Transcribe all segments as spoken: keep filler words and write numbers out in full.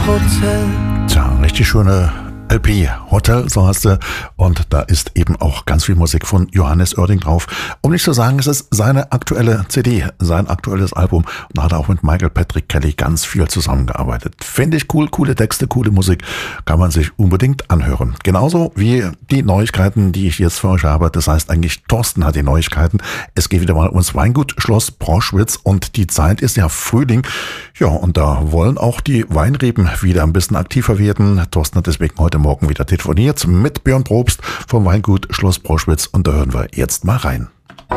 Hotel. Tja, richtig schöne L P, Hotel, so heißt sie. Und da ist eben auch ganz viel Musik von Johannes Oerding drauf. Um nicht zu sagen, es ist seine aktuelle C D, sein aktuelles Album. Und da hat er auch mit Michael Patrick Kelly ganz viel zusammengearbeitet. Finde ich cool, coole Texte, coole Musik. Kann man sich unbedingt anhören. Genauso wie die Neuigkeiten, die ich jetzt für euch habe. Das heißt eigentlich, Thorsten hat die Neuigkeiten. Es geht wieder mal ums Weingut Schloss Proschwitz und die Zeit ist ja Frühling. Ja, und da wollen auch die Weinreben wieder ein bisschen aktiver werden. Thorsten hat deswegen heute Morgen wieder telefoniert mit Björn Probst vom Weingut Schloss Proschwitz und da hören wir jetzt mal rein.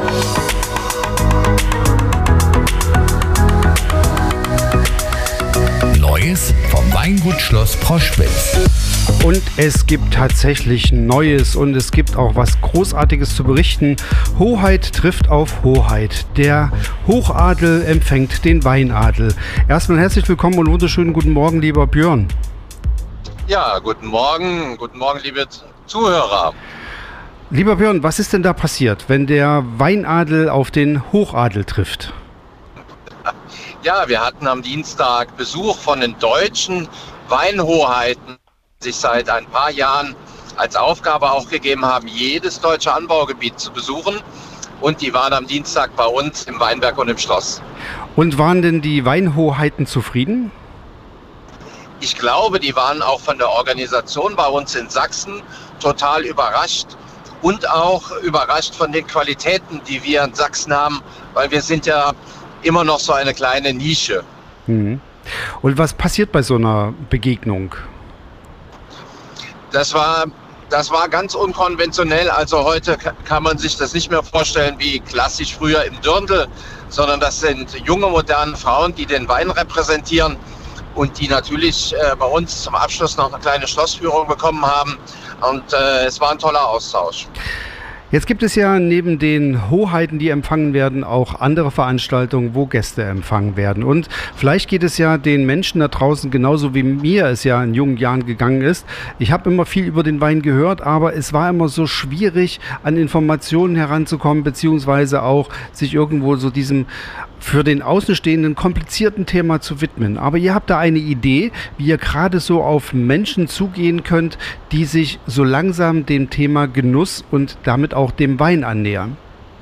Neues vom Weingut Schloss Proschwitz. Und es gibt tatsächlich Neues und es gibt auch was Großartiges zu berichten. Hoheit trifft auf Hoheit. Der Hochadel empfängt den Weinadel. Erstmal herzlich willkommen und wunderschönen guten Morgen, lieber Björn. Ja, guten Morgen, guten Morgen, liebe Zuhörer. Lieber Björn, was ist denn da passiert, wenn der Weinadel auf den Hochadel trifft? Ja, wir hatten am Dienstag Besuch von den deutschen Weinhoheiten, die sich seit ein paar Jahren als Aufgabe auch gegeben haben, jedes deutsche Anbaugebiet zu besuchen. Und die waren am Dienstag bei uns im Weinberg und im Schloss. Und waren denn die Weinhoheiten zufrieden? Ich glaube, die waren auch von der Organisation bei uns in Sachsen total überrascht und auch überrascht von den Qualitäten, die wir in Sachsen haben, weil wir sind ja immer noch so eine kleine Nische. Mhm. Und was passiert bei so einer Begegnung? Das war, das war ganz unkonventionell. Also heute kann man sich das nicht mehr vorstellen wie klassisch früher im Dirndl, sondern das sind junge, moderne Frauen, die den Wein repräsentieren. Und die natürlich äh, bei uns zum Abschluss noch eine kleine Schlossführung bekommen haben. Und äh, es war ein toller Austausch. Jetzt gibt es ja neben den Hoheiten, die empfangen werden, auch andere Veranstaltungen, wo Gäste empfangen werden. Und vielleicht geht es ja den Menschen da draußen genauso wie mir es ja in jungen Jahren gegangen ist. Ich habe immer viel über den Wein gehört, aber es war immer so schwierig, an Informationen heranzukommen, beziehungsweise auch sich irgendwo so diesem für den Außenstehenden komplizierten Thema zu widmen. Aber ihr habt da eine Idee, wie ihr gerade so auf Menschen zugehen könnt, die sich so langsam dem Thema Genuss und damit auch dem Wein annähern.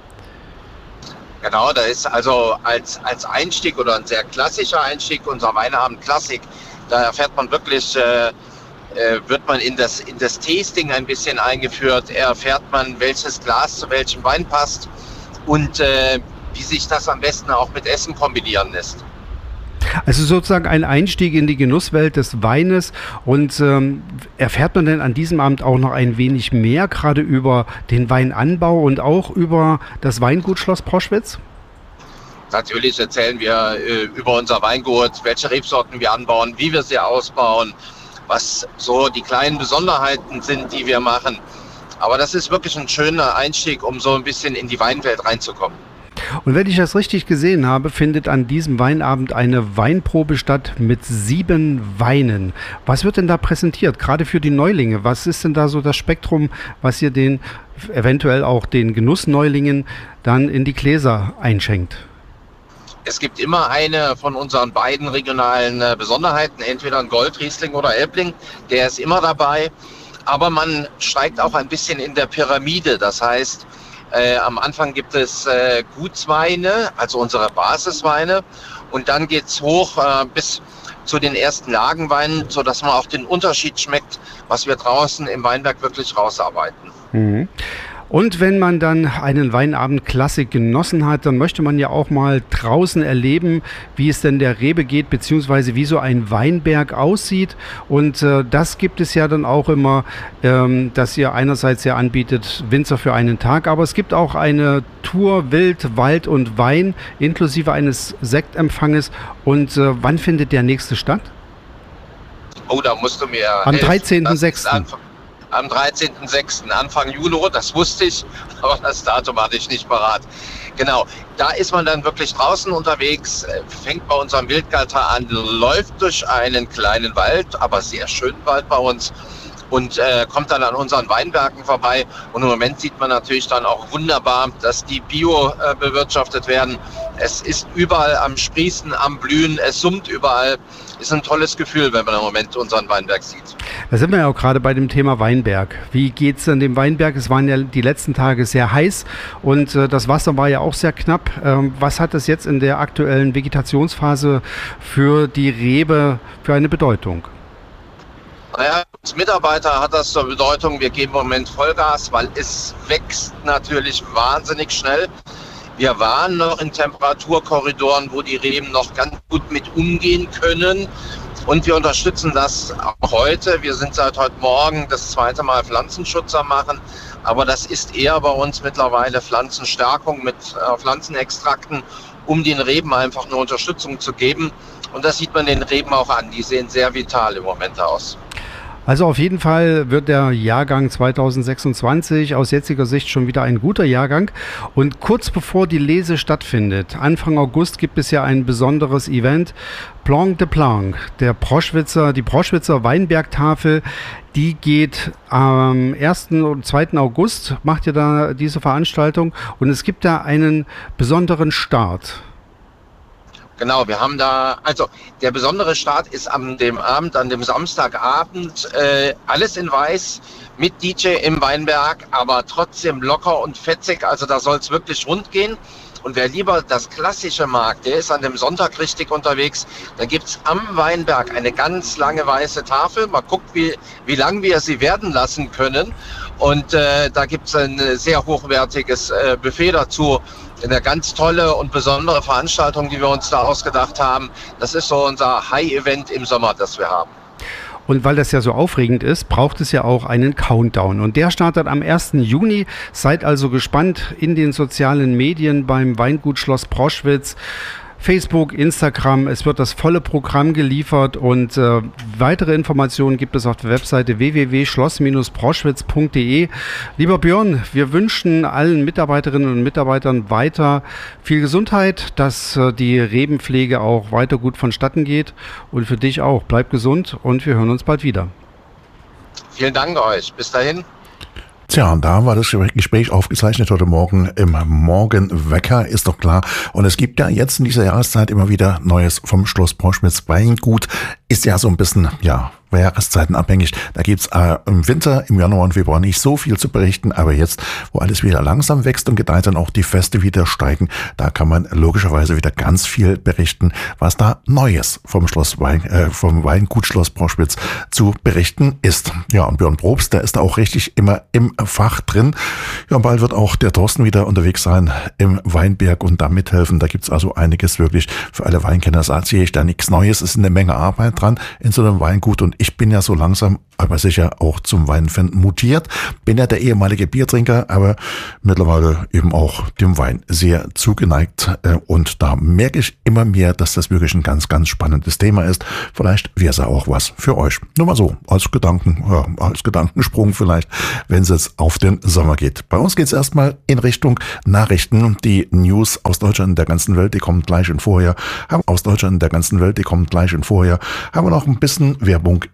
Genau, da ist also als, als Einstieg oder ein sehr klassischer Einstieg unser Weinabend Klassik. Da erfährt man wirklich, äh, äh, wird man in das, in das Tasting ein bisschen eingeführt, erfährt man, welches Glas zu welchem Wein passt und äh, wie sich das am besten auch mit Essen kombinieren lässt. Also sozusagen ein Einstieg in die Genusswelt des Weines. Und ähm, erfährt man denn an diesem Abend auch noch ein wenig mehr, gerade über den Weinanbau und auch über das Weingut Schloss Proschwitz? Natürlich erzählen wir äh, über unser Weingut, welche Rebsorten wir anbauen, wie wir sie ausbauen, was so die kleinen Besonderheiten sind, die wir machen. Aber das ist wirklich ein schöner Einstieg, um so ein bisschen in die Weinwelt reinzukommen. Und wenn ich das richtig gesehen habe, findet an diesem Weinabend eine Weinprobe statt mit sieben Weinen. Was wird denn da präsentiert, gerade für die Neulinge? Was ist denn da so das Spektrum, was ihr den eventuell auch den Genussneulingen dann in die Gläser einschenkt? Es gibt immer eine von unseren beiden regionalen Besonderheiten, entweder ein Goldriesling oder Elbling, der ist immer dabei. Aber man steigt auch ein bisschen in der Pyramide, das heißt, Äh, am Anfang gibt es äh, Gutsweine, also unsere Basisweine, und dann geht es hoch äh, bis zu den ersten Lagenweinen, sodass man auch den Unterschied schmeckt, was wir draußen im Weinberg wirklich rausarbeiten. Mhm. Und wenn man dann einen Weinabend Klassik genossen hat, dann möchte man ja auch mal draußen erleben, wie es denn der Rebe geht, beziehungsweise wie so ein Weinberg aussieht. Und äh, das gibt es ja dann auch immer, ähm, dass ihr einerseits ja anbietet, Winzer für einen Tag, aber es gibt auch eine Tour Wild, Wald und Wein inklusive eines Sektempfanges. Und äh, wann findet der nächste statt? Oh, da musst du mir Am helfen. dreizehnten sechsten Am dreizehnten sechsten Anfang Juli, das wusste ich, aber das Datum hatte ich nicht parat. Genau, da ist man dann wirklich draußen unterwegs, fängt bei unserem Wildgalter an, läuft durch einen kleinen Wald, aber sehr schönen Wald bei uns und äh, kommt dann an unseren Weinbergen vorbei. Und im Moment sieht man natürlich dann auch wunderbar, dass die bio äh, bewirtschaftet werden. Es ist überall am Sprießen, am Blühen, es summt überall. Ist ein tolles Gefühl, wenn man im Moment unseren Weinberg sieht. Da sind wir ja auch gerade bei dem Thema Weinberg. Wie geht es an dem Weinberg? Es waren ja die letzten Tage sehr heiß und äh, das Wasser war ja auch sehr knapp. Ähm, was hat es jetzt in der aktuellen Vegetationsphase für die Rebe für eine Bedeutung? Naja, als Mitarbeiter hat das zur Bedeutung, wir geben im Moment Vollgas, weil es wächst natürlich wahnsinnig schnell. Wir waren noch in Temperaturkorridoren, wo die Reben noch ganz gut mit umgehen können. Und wir unterstützen das auch heute. Wir sind seit heute Morgen das zweite Mal Pflanzenschutz am machen. Aber das ist eher bei uns mittlerweile Pflanzenstärkung mit äh, Pflanzenextrakten, um den Reben einfach eine Unterstützung zu geben. Und das sieht man den Reben auch an. Die sehen sehr vital im Moment aus. Also auf jeden Fall wird der Jahrgang zweitausendsechsundzwanzig aus jetziger Sicht schon wieder ein guter Jahrgang. Und kurz bevor die Lese stattfindet, Anfang August, gibt es ja ein besonderes Event, Blanc de Blanc, der Proschwitzer, die Proschwitzer Weinbergtafel. Die geht am ersten und zweiten August, macht ihr da diese Veranstaltung. Und es gibt da einen besonderen Start. Genau, wir haben da, also der besondere Start ist an dem Abend, an dem Samstagabend, äh, alles in weiß mit D J im Weinberg, aber trotzdem locker und fetzig, also da soll es wirklich rund gehen. Und wer lieber das Klassische mag, der ist an dem Sonntag richtig unterwegs. Da gibt's am Weinberg eine ganz lange weiße Tafel. Man guckt, wie, wie lang wir sie werden lassen können. Und äh, da gibt's ein sehr hochwertiges äh, Buffet dazu. Eine ganz tolle und besondere Veranstaltung, die wir uns da ausgedacht haben. Das ist so unser High-Event im Sommer, das wir haben. Und weil das ja so aufregend ist, braucht es ja auch einen Countdown. Und der startet am ersten Juni. Seid also gespannt in den sozialen Medien beim Weingut Schloss Proschwitz. Facebook, Instagram, es wird das volle Programm geliefert und äh, weitere Informationen gibt es auf der Webseite w w w punkt schloss Bindestrich proschwitz punkt d e. Lieber Björn, wir wünschen allen Mitarbeiterinnen und Mitarbeitern weiter viel Gesundheit, dass äh, die Rebenpflege auch weiter gut vonstatten geht und für dich auch. Bleib gesund und wir hören uns bald wieder. Vielen Dank euch. Bis dahin. Tja, und da war das Gespräch aufgezeichnet heute Morgen im Morgenwecker, ist doch klar. Und es gibt ja jetzt in dieser Jahreszeit immer wieder Neues vom Schloss Proschwitz Weingut. Ist ja so ein bisschen, ja, Jahreszeiten abhängig. Da gibt's äh, im Winter, im Januar und Februar nicht so viel zu berichten, aber jetzt, wo alles wieder langsam wächst und gedeiht, dann auch die Feste wieder steigen, da kann man logischerweise wieder ganz viel berichten, was da Neues vom Schloss Wein, äh, vom Weingut Schloss Proschwitz zu berichten ist. Ja, und Björn Probst, der ist da auch richtig immer im Fach drin. Ja, und bald wird auch der Thorsten wieder unterwegs sein im Weinberg und da mithelfen. Da gibt's also einiges wirklich für alle Weinkenner. Da sehe ich da nichts Neues, es ist eine Menge Arbeit dran in so einem Weingut und ich bin ja so langsam, aber sicher auch zum Weinfan mutiert. Bin ja der ehemalige Biertrinker, aber mittlerweile eben auch dem Wein sehr zugeneigt. Und da merke ich immer mehr, dass das wirklich ein ganz, ganz spannendes Thema ist. Vielleicht wäre es auch was für euch. Nur mal so, als Gedanken, ja, als Gedankensprung vielleicht, wenn es jetzt auf den Sommer geht. Bei uns geht es erstmal in Richtung Nachrichten. Die News aus Deutschland und der ganzen Welt, die kommen gleich und vorher. Aus Deutschland und der ganzen Welt, die kommen gleich und vorher. Haben wir noch ein bisschen Werbung